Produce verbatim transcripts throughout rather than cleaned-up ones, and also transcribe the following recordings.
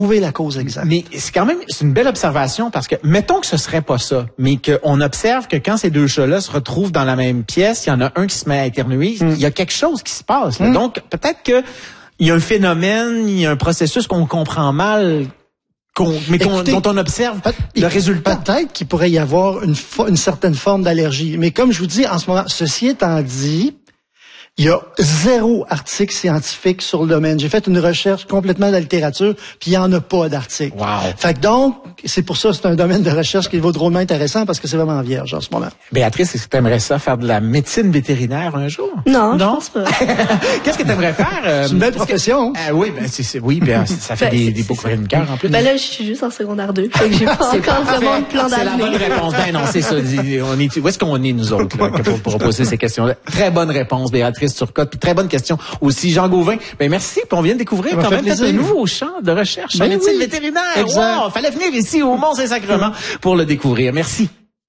trouver la cause exacte. Mais c'est quand même, c'est une belle observation parce que, mettons que ce serait pas ça, mais qu'on observe que quand ces deux chats-là se retrouvent dans la même pièce, il y en a un qui se met à éternuer, mm. il y a quelque chose qui se passe. Là. Mm. Donc, peut-être que il y a un phénomène, il y a un processus qu'on comprend mal, qu'on, mais qu'on, Écoutez, dont on observe le résultat. Peut-être qu'il pourrait y avoir une, une certaine forme d'allergie. Mais comme je vous dis, en ce moment, ceci étant dit, il y a zéro article scientifique sur le domaine. J'ai fait une recherche complètement de la littérature, puis il n'y en a pas d'article. Wow. Fait que donc, c'est pour ça que c'est un domaine de recherche qui vaut drôlement intéressant parce que c'est vraiment vierge en ce moment. Béatrice, est-ce que tu aimerais ça, faire de la médecine vétérinaire un jour? Non, non? Je pense pas. Qu'est-ce que tu aimerais faire? Euh, c'est une belle profession. Que, euh, oui, ben, c'est, c'est, oui, ben, ça fait ben, des, des beaux chroniqueurs en plus. Ben là, je suis juste en secondaire deux. Fait que j'ai pas encore vraiment de plan d'avenir. C'est la bonne réponse. Ben non, c'est ça. On est, où est-ce qu'on est, nous autres, là, pour, pour poser ces questions-là? Très bonne réponse, Béatrice Turcotte, puis très bonne question aussi, Jean Gauvin. Ben merci, puis on vient de découvrir quand même un nouveau champ de recherche en médecine vétérinaire. Wow, fallait venir ici au Mont-Saint-Sacrement pour le découvrir. Merci.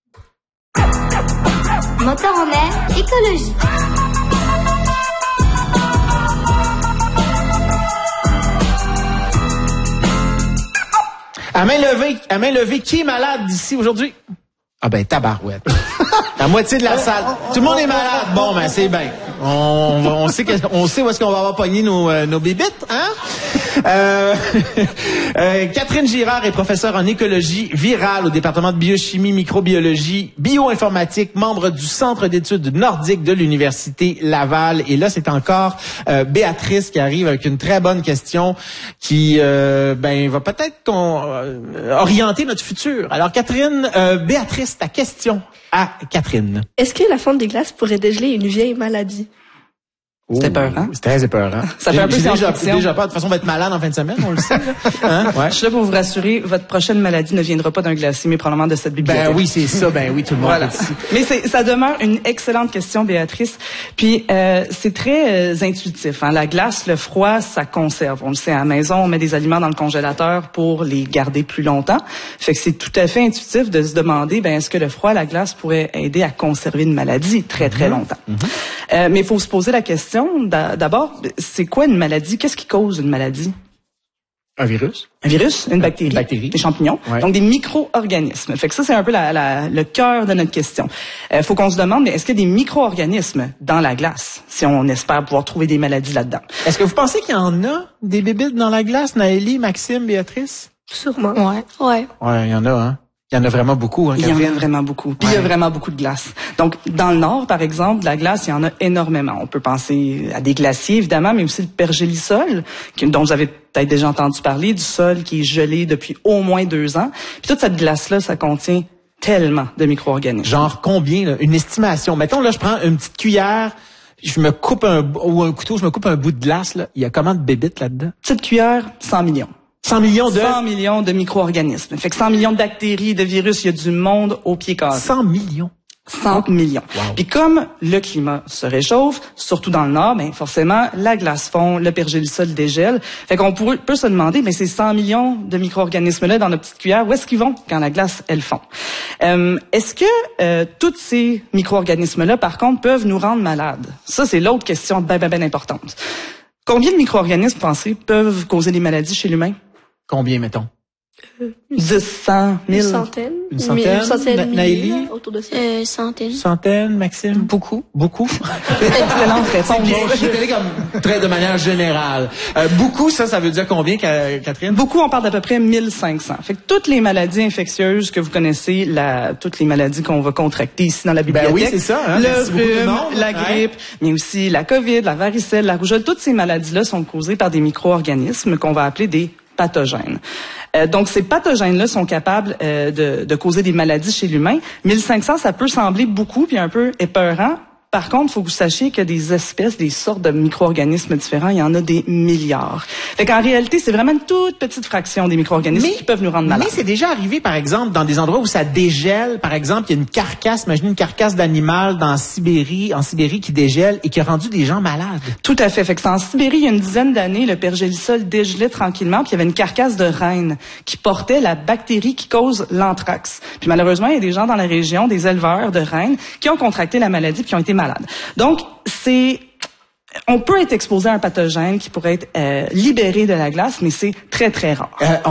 Moteur en air, écologie. À main levée, à main levée, qui est malade d'ici aujourd'hui? Ah ben, tabarouette. La moitié de la salle. Tout le monde est malade. Bon, ben, c'est bien. On, on sait que, on sait où est-ce qu'on va avoir pogné nos, euh, nos bébites, hein? Euh, euh, Catherine Girard est professeure en écologie virale au département de biochimie, microbiologie, bioinformatique, membre du Centre d'études nordiques de l'Université Laval. Et là, c'est encore euh, Béatrice qui arrive avec une très bonne question qui euh, ben va peut-être qu'on, euh, orienter notre futur. Alors, Catherine, euh, Béatrice, ta question à Catherine. Est-ce que la fonte des glaces pourrait dégeler une vieille maladie? C'était peur, hein? C'est très épeurant. Ça fait un peu déjà, science-fiction. déjà peur. De toute façon, on va être malade en fin de semaine, on le sait. Là. Hein? Ouais. Je suis là pour vous rassurer, votre prochaine maladie ne viendra pas d'un glacier, mais probablement de cette bibliothèque. Ben oui, c'est ça. Ben oui, tout le monde voilà. est ici. Mais c'est, ça demeure une excellente question, Béatrice. Puis euh, c'est très euh, intuitif. Hein? La glace, le froid, ça conserve. On le sait, à la maison, on met des aliments dans le congélateur pour les garder plus longtemps. Fait que c'est tout à fait intuitif de se demander, ben est-ce que le froid, la glace pourrait aider à conserver une maladie très très longtemps. Mm-hmm. Euh, mais il faut se poser la question d'abord. C'est quoi une maladie? Qu'est-ce qui cause une maladie? Un virus. Un virus, une bactérie, une bactérie. des champignons, ouais. Donc des micro-organismes. Fait que ça, c'est un peu la, la, le cœur de notre question. Il euh, faut qu'on se demande, mais est-ce qu'il y a des micro-organismes dans la glace, si on espère pouvoir trouver des maladies là-dedans? Est-ce que vous pensez qu'il y en a des bébites dans la glace, Naëlie, Maxime, Béatrice? Sûrement. Ouais. Ouais. Ouais, il y en a, hein? Il y en a vraiment beaucoup. Hein, il y en a vraiment beaucoup. Puis ouais. Il y a vraiment beaucoup de glace. Donc, dans le nord, par exemple, de la glace, il y en a énormément. On peut penser à des glaciers, évidemment, mais aussi le pergélisol, dont vous avez peut-être déjà entendu parler, du sol qui est gelé depuis au moins deux ans. Puis toute cette glace-là, ça contient tellement de micro-organismes. Genre combien, là? Une estimation. Mettons, là, je prends une petite cuillère, je me coupe un, ou un couteau, je me coupe un bout de glace, là. Il y a combien de bébites là-dedans? Petite cuillère, cent millions. cent millions de... cent millions de micro-organismes. Fait que cent millions de bactéries, de virus, il y a du monde au pied carré. cent millions? cent millions. Wow. Puis comme le climat se réchauffe, surtout dans le nord, ben forcément, la glace fond, le pergélisol dégèle. Fait qu'on pourrait, peut se demander, ben ces cent millions de micro-organismes-là dans notre petite cuillère, où est-ce qu'ils vont quand la glace, elle fond? Euh, est-ce que euh, tous ces micro-organismes-là, par contre, peuvent nous rendre malades? Ça, c'est l'autre question bien, bien, bien importante. Combien de micro-organismes, pensez, peuvent causer des maladies chez l'humain? Combien, mettons? Euh, dix, cent, mille. Une centaine. Une centaine. Une centaine. Naëlie? Autour de ça. Euh, centaine. Centaine, Maxime? Beaucoup. Beaucoup? Excellente réponse. Je vais comme très de manière générale. Euh, beaucoup, ça, ça veut dire combien, Catherine? Beaucoup, on parle d'à peu près mille cinq cents. Fait que toutes les maladies infectieuses que vous connaissez, la, toutes les maladies qu'on va contracter ici dans la bibliothèque. Ben oui, c'est ça. Hein? Le rhume, la grippe, ouais. Mais aussi la COVID, la varicelle, la rougeole. Toutes ces maladies-là sont causées par des micro-organismes qu'on va appeler des pathogènes. Euh, donc, ces pathogènes-là sont capables euh, de, de causer des maladies chez l'humain. mille cinq cents, ça peut sembler beaucoup puis un peu épeurant. Par contre, il faut que vous sachiez que des espèces, des sortes de micro-organismes différents, il y en a des milliards. Fait qu'en réalité, c'est vraiment une toute petite fraction des micro-organismes mais, qui peuvent nous rendre malades. Mais c'est déjà arrivé, par exemple, dans des endroits où ça dégèle. Par exemple, il y a une carcasse, imaginez une carcasse d'animal dans Sibérie, en Sibérie qui dégèle et qui a rendu des gens malades. Tout à fait. Fait que c'est en Sibérie, il y a une dizaine d'années, le pergélisol dégelait tranquillement, puis il y avait une carcasse de reine qui portait la bactérie qui cause l'anthrax. Puis malheureusement, il y a des gens dans la région, des éleveurs de rennes, qui ont contracté la maladie puis qui ont été malades. Donc, c'est on peut être exposé à un pathogène qui pourrait être euh, libéré de la glace, mais c'est très, très rare. Euh,